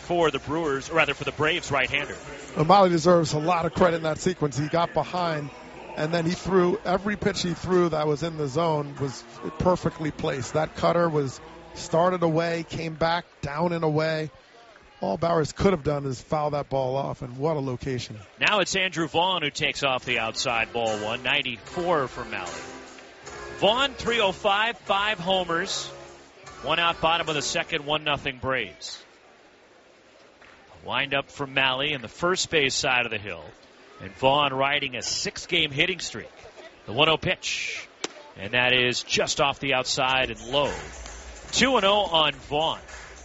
for the Brewers, or rather for the Braves right-hander. O'Malley deserves a lot of credit in that sequence. He got behind, and then he threw every pitch he threw that was in the zone was perfectly placed. That cutter was started away, came back down and away. All Bowers could have done is foul that ball off, and what a location. Now it's Andrew Vaughn who takes off the outside, ball one. 94 for Mahle. Vaughn, 305, 5 homers. One out, bottom of the second, 1-0 Braves. Wind up from Mahle in the first base side of the hill. And Vaughn riding a 6-game hitting streak. The 1-0 pitch. And that is just off the outside and low. 2-0 on Vaughn.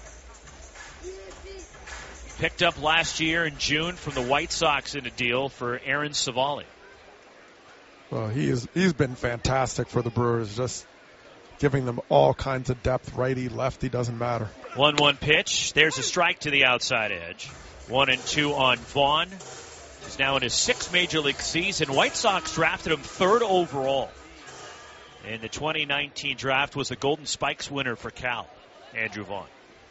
Picked up last year in June from the White Sox in a deal for Aaron Civale. Well, he's been fantastic for the Brewers, just giving them all kinds of depth, righty, lefty, doesn't matter. 1-1 pitch. There's a strike to the outside edge. 1-2 on Vaughn. He's now in his 6th Major League season. White Sox drafted him 3rd overall. In the 2019 draft was the Golden Spikes winner for Cal, Andrew Vaughn.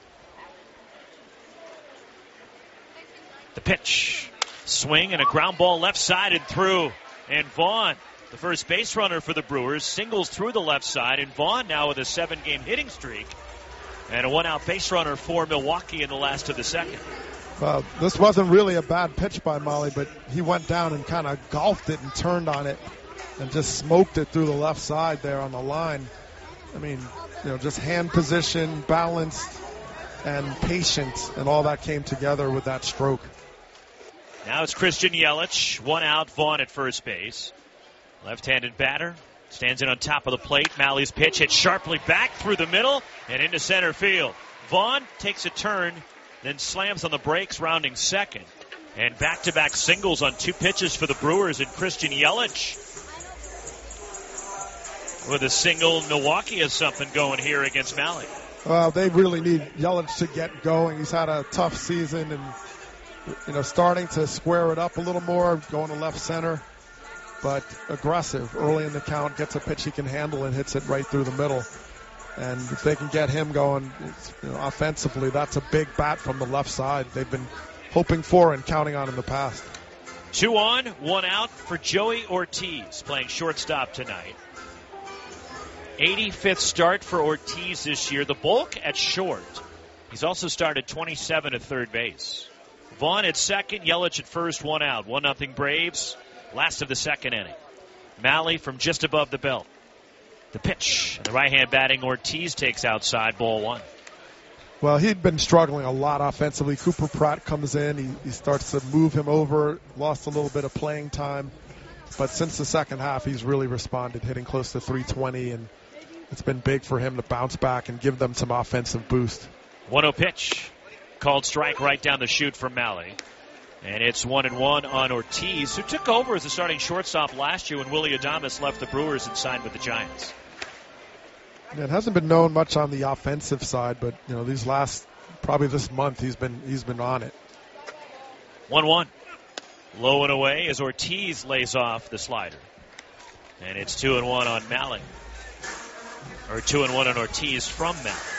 The pitch. Swing and a ground ball left side and through. And Vaughn, the first base runner for the Brewers, singles through the left side. And Vaughn now with a 7-game hitting streak. And a 1-out base runner for Milwaukee in the last of the second. Well, this wasn't really a bad pitch by Mahle, but he went down and kind of golfed it and turned on it and just smoked it through the left side there on the line. I mean, just hand position, balanced, and patient, and all that came together with that stroke. Now it's Christian Yelich. 1 out, Vaughn at first base. Left-handed batter. Stands in on top of the plate. Malle's pitch hit sharply back through the middle and into center field. Vaughn takes a turn, then slams on the brakes, rounding second. And back-to-back singles on 2 pitches for the Brewers, and Christian Yelich with a single. Milwaukee has something going here against Mahle. Well, they really need Yelich to get going. He's had a tough season and, starting to square it up a little more, going to left center, but aggressive early in the count, gets a pitch he can handle and hits it right through the middle. And if they can get him going offensively, that's a big bat from the left side. They've been hoping for and counting on in the past. 2 on, 1 out for Joey Ortiz, playing shortstop tonight. 85th start for Ortiz this year. The bulk at short. He's also started 27 at third base. Vaughn at second, Yelich at first, 1 out. 1-0 Braves, last of the second inning. Mahle from just above the belt. The pitch, and the right-hand batting Ortiz takes outside, ball 1. Well, he'd been struggling a lot offensively. Cooper Pratt comes in. He starts to move him over, lost a little bit of playing time. But since the second half, he's really responded, hitting close to 320, and it's been big for him to bounce back and give them some offensive boost. 1-0 pitch. Called strike right down the chute from Mahle. And it's 1-1 on Ortiz, who took over as the starting shortstop last year when Willy Adames left the Brewers and signed with the Giants. It hasn't been known much on the offensive side, but these last, probably this month, he's been on it. 1-1. Low and away as Ortiz lays off the slider. And it's 2-1 on Mahle. Or 2-1 on Ortiz from Mahle.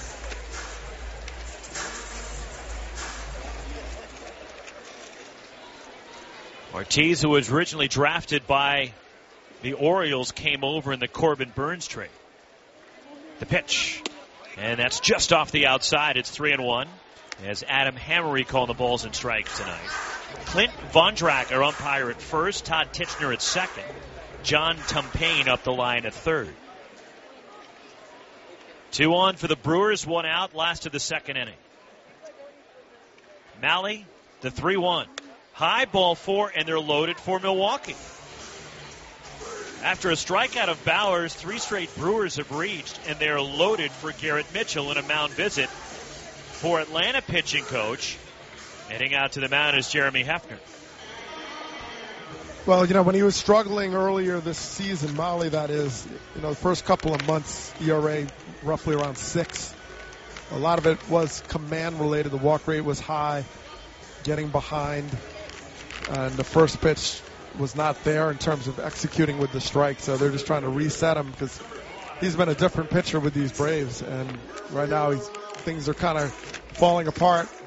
Ortiz, who was originally drafted by the Orioles, came over in the Corbin Burns trade. The pitch. And that's just off the outside. It's 3-1. As Adam Hammery calling the balls and strikes tonight. Clint Vondrak, our umpire, at first. Todd Titchener at second. John Tumpain up the line at third. 2 on for the Brewers, 1 out, last of the second inning. Mahle, the 3-1. High, ball 4, and they're loaded for Milwaukee. After a strikeout of Bowers, 3 straight Brewers have reached, and they're loaded for Garrett Mitchell in a mound visit for Atlanta pitching coach. Heading out to the mound is Jeremy Hefner. Well, when he was struggling earlier this season, Mahle, that is, the first couple of months, ERA roughly around 6. A lot of it was command related. The walk rate was high, getting behind, and the first pitch was not there in terms of executing with the strike. So they're just trying to reset him because he's been a different pitcher with these Braves, and right now things are kind of falling apart.